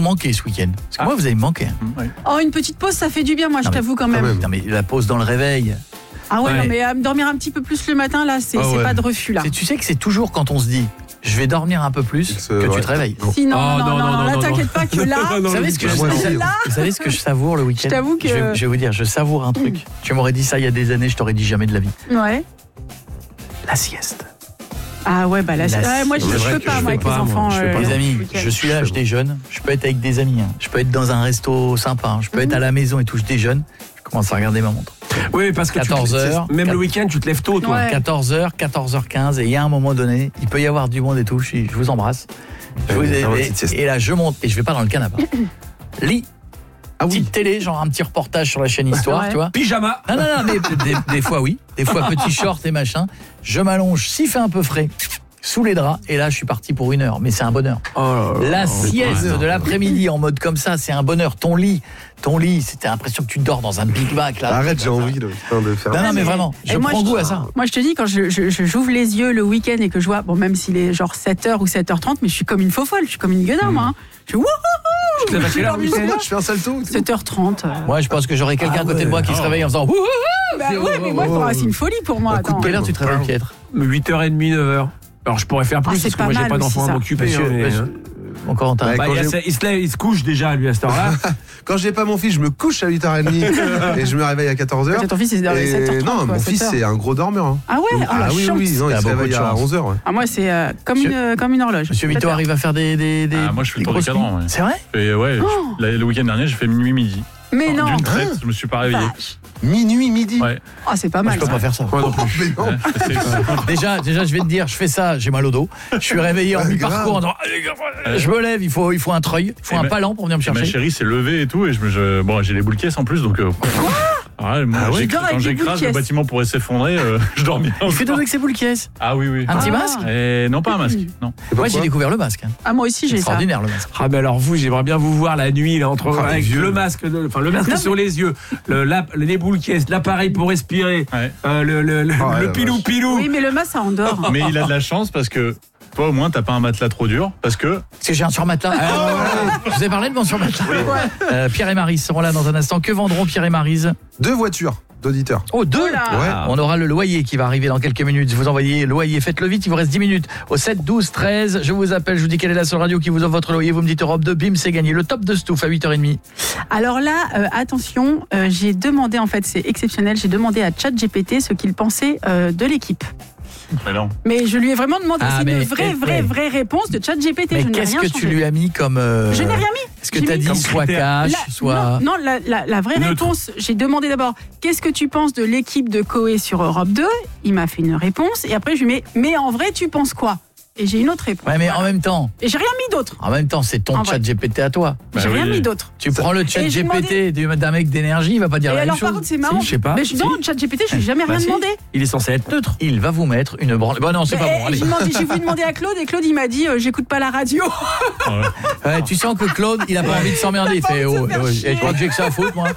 manqué ce week-end. Parce que moi, vous allez me manquer. Ouais. Oh, une petite pause, ça fait du bien, moi, je t'avoue quand même. Non, mais la pause dans le réveil. Ah ouais, non, mais dormir un petit peu plus le matin, là, c'est pas de refus, là. Tu sais que c'est toujours quand on se dit je vais dormir un peu plus que tu te réveilles. Si, non, t'inquiète pas que là... Vous savez ce que je savoure le week-end? Je t'avoue que... Je vais vous dire, je savoure un truc. Tu m'aurais dit ça il y a des années, je t'aurais dit jamais de la vie. Ouais. La sieste. Ah ouais, bah la sieste. Moi, je peux pas, moi, avec les enfants. Les amis, je suis là, je déjeune. Je peux être avec des amis. Je peux être dans un resto sympa. Je peux être à la maison et tout, je déjeune. Je commence à regarder ma montre. Oui, parce que 14h. Même le week-end, tu te lèves tôt, toi. 14h, 14h15. Et il y a un moment donné, il peut y avoir du monde et tout. Je vous embrasse. Et là, je monte et je vais pas dans le canapé. Lit. Petite télé, genre un petit reportage sur la chaîne Histoire, tu vois. Pyjama. Non, mais des fois, oui. Des fois, petit short et machin. Je m'allonge, s'il fait un peu frais, sous les draps. Et là, je suis parti pour 1 heure. Mais c'est un bonheur. La sieste de l'après-midi en mode comme ça, c'est un bonheur. Ton lit, c'était l'impression que tu dors dans un Big Mac. Là. Arrête, j'ai envie de faire. Non, mais vraiment, je prends goût à ça. Moi, je te dis, quand j'ouvre les yeux le week-end et que je vois, bon, même s'il est genre 7h ou 7h30, mais je suis comme une faux folle, je suis comme une gueudin, moi. Je suis wouhou. Je te lève à quelle heure, je fais un salto. 7h30. Moi, je pense que j'aurais quelqu'un à côté de moi qui se réveille en faisant wouhou. Bah ouais, mais moi, c'est une folie pour moi. Attends. Quelle heure tu te réveilles, Pietre? 8h30, 9h. Alors, je pourrais faire plus parce que moi, j'ai pas d'enfant à m'occuper. Mon Corentin. Il se couche déjà, lui, à cette heure-là. Quand j'ai pas mon fils, je me couche à 8h30 et je me réveille à 14h. Ton fils, c'est 7h30. Non, mon fils, c'est un gros dormeur. Ah ouais, la chance. Oui, non, il se réveille à 11h. Ah, moi, c'est comme une horloge. Monsieur Vito arrive à faire des moi, je fais le tour du cadran. C'est vrai? Et le week-end dernier, j'ai fait minuit-midi. Mais non. D'une traite, je me suis pas réveillé. Minuit, midi. Ouais. Ah, c'est pas mal. Je peux pas faire ça. Moi non plus. Déjà, je vais te dire, je fais ça, j'ai mal au dos. Je suis réveillé en mi-parcours en disant, je me lève, il faut un treuil, il faut un palan pour venir me chercher. Ma chérie s'est levée et tout, et j'ai les boules caisses en plus, donc. Quand j'écrase le bâtiment pourrait s'effondrer, je dors bien. Il fait dodo avec ses boules caisses. Ah oui. Un petit masque? Non, pas un masque. Non. Moi, j'ai découvert le masque. Ah, moi aussi, j'ai ça. Extraordinaire, le masque. Ah, ben alors vous, j'aimerais bien vous voir la nuit, là, avec le masque, le masque sur les yeux, les boules caisses, l'appareil pour respirer, le pilou-pilou. Oui, mais le masque, ça endort. Mais il a de la chance parce que toi, au moins, t'as pas un matelas trop dur. Parce que j'ai un surmatelas. Je vous ai parlé de mon surmatelas. Pierre et Maryse seront là dans un instant. Que vendront Pierre et Maryse? 2 voitures d'auditeurs. Oh, 2 Ouais. On aura le loyer qui va arriver dans quelques minutes. Vous envoyez le loyer, faites-le vite, il vous reste 10 minutes. Au 7, 12, 13, je vous appelle, je vous dis quelle est la seule radio qui vous offre votre loyer. Vous me dites Europe 2, bim, c'est gagné. Le top de Stouff à 8h30. Alors là, attention, j'ai demandé, en fait, c'est exceptionnel, j'ai demandé à ChatGPT ce qu'il pensait de l'équipe. Mais je lui ai vraiment demandé, c'est une vraie réponse de ChatGPT. Mais qu'est-ce que tu lui as mis comme... Je n'ai rien mis. Est-ce que tu as dit soit cash, soit... Non, la vraie réponse, j'ai demandé d'abord, qu'est-ce que tu penses de l'équipe de Coé sur Europe 2 ? Il m'a fait une réponse, et après je lui mets, mais en vrai, tu penses quoi ? Et j'ai une autre réponse. Ouais, mais en même temps... Et j'ai rien mis d'autre. En même temps, c'est ton chat GPT à toi. J'ai rien mis d'autre. Tu prends le chat GPT d'un mec d'énergie, il va pas dire la même chose. Par contre, c'est marrant. Je sais pas. Mais non, le chat GPT, je lui ai jamais rien demandé. Il est censé être neutre. Il va vous mettre une branle. Bon, non, c'est pas bon. Allez. J'ai voulu demander à Claude, et Claude, il m'a dit, j'écoute pas la radio. Tu sens que Claude, il a pas envie de s'emmerder. Il fait, je crois que j'ai que ça à foutre, moi.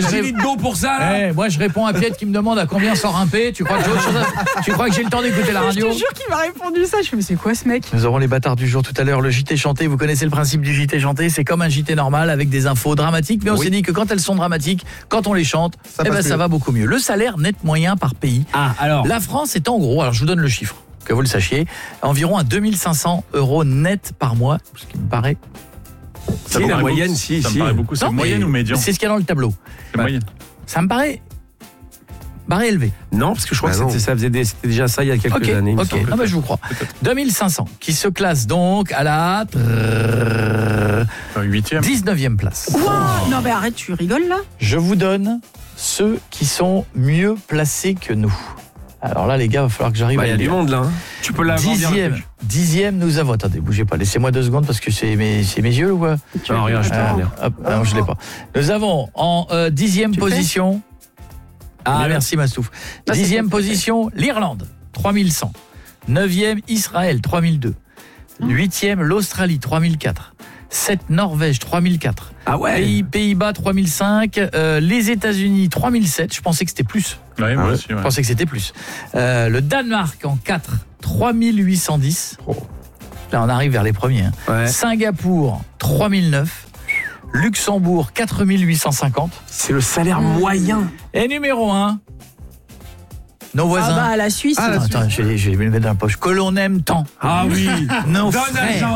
Moi, je réponds à Piette qui me demande à combien sort un P. Tu crois que j'ai le temps d'écouter la radio ? Je te jure qu'il m'a répondu ça. Je me suis dit, c'est quoi ce mec ? Nous aurons les bâtards du jour tout à l'heure, le JT chanté. Vous connaissez le principe du JT chanté, c'est comme un JT normal avec des infos dramatiques, mais on s'est dit que quand elles sont dramatiques, quand on les chante, ça va beaucoup mieux. Le salaire net moyen par pays. Alors la France est en gros, alors je vous donne le chiffre, que vous le sachiez, environ à 2500 € net par mois, ce qui me paraît... Ça la moyenne, ça me paraît beaucoup. C'est moyenne ou médian ? C'est ce qu'il y a dans le tableau. C'est moyenne. Ça me paraît... barré élevé. Non, parce que je crois que c'était déjà ça il y a quelques années. Ok, je vous crois. 2500, qui se classe donc à la 8e. 19e place. Wow, non mais arrête, tu rigoles là ? Je vous donne ceux qui sont mieux placés que nous. Alors là, les gars, il va falloir que j'arrive à... Il y a du monde là. Tu peux l'avoir. 10e, nous avons... Attendez, bougez pas, laissez-moi 2 secondes parce que c'est mes yeux ou quoi ? Non, rien, je peux rien. Non, je l'ai pas. Nous avons en 10e position... merci Mastouf. 10e position, l'Irlande, 3100. 9e, Israël, 3002. 8e, l'Australie, 3004. 7, Norvège, 3004. Ah ouais. Pays-Bas, 3005. Les États-Unis, 3007. Je pensais que c'était plus. Ouais, moi aussi. Je pensais que c'était plus. Le Danemark en 4, 3810. Là, on arrive vers les premiers. Singapour, 3009. Luxembourg, 4 850. C'est le salaire moyen. Et numéro 1, nos voisins. Ah bah la Suisse. Attends, j'ai les nouvelles dans la poche. Que l'on aime tant. Ah oui. Nos frères.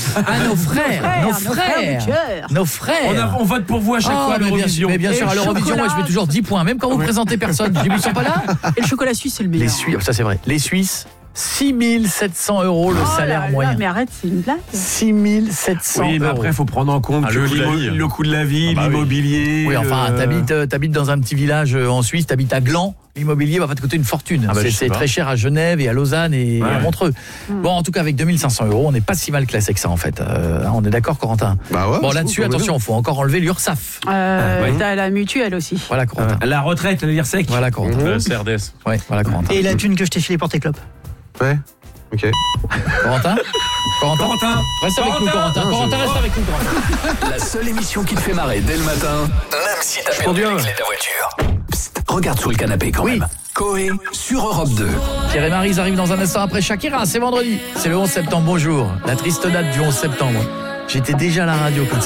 Nos frères. On vote pour vous à chaque fois à l'Eurovision. Mais bien sûr, à l'Eurovision, moi je mets toujours 10 points. Même quand vous présentez personne, ils ne sont pas là. Et le chocolat suisse, c'est le meilleur. Les Suisses, ça c'est vrai. Les Suisses, 6 700 € le salaire moyen. Mais arrête, c'est une blague. 6 700 €. Oui, mais après, il faut prendre en compte le coût de la vie, l'immobilier. Oui, enfin, t'habites dans un petit village en Suisse, t'habites à Gland. L'immobilier va pas te coûter une fortune. C'est très cher à Genève et à Lausanne et à Montreux. Bon, en tout cas, avec 2 500 €, on n'est pas si mal classé que ça, en fait. On est d'accord, Corentin? Bon, là-dessus, attention, il faut encore enlever l'URSSAF. T'as la mutuelle aussi. Voilà, Corentin. La retraite, l'IRSEC. Voilà, Corentin. Le CRDS. Ouais, voilà, Corentin. Et la thune que je t'ai filée pour tes clopes. Ouais. Ok. Corentin, reste avec nous, Corentin. Corentin, reste avec nous, Corentin. La seule émission qui te fait marrer dès le matin, même si t'as perdu les clés de ta voiture. Psst, regarde sous le canapé quand même. Coé sur Europe 2. Pierre et Maryse arrivent dans un instant après Shakira. C'est vendredi. C'est le 11 septembre. Bonjour. La triste date du 11 septembre. J'étais déjà à la radio quand